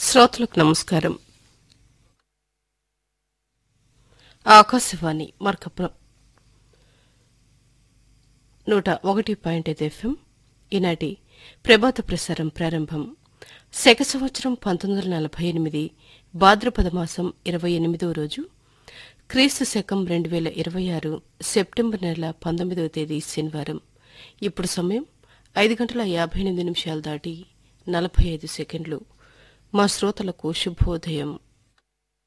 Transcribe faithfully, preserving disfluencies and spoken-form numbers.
శ్రోతలకు నమస్కారం. ఆకాశవాణి మార్కపురం నూట ఒకటి పాయింట్ ఐదు ఎఫ్ఎం. ఈనాటి ప్రభాత ప్రసారం ప్రారంభం. శక సంవత్సరం పంతొమ్మిది వందల నలభై ఎనిమిది భాద్రపద మాసం ఇరవై ఎనిమిదవ రోజు, క్రీస్తు శకం రెండు వేల ఇరవై ఆరు సెప్టెంబర్ నెల పంతొమ్మిదవ తేదీ శనివారం. ఇప్పుడు సమయం ఐదు గంటల యాభై ఎనిమిది నిమిషాలు దాటి నలభై ఐదు సెకండ్లు. మా శ్రోతలకు శుభోదయం.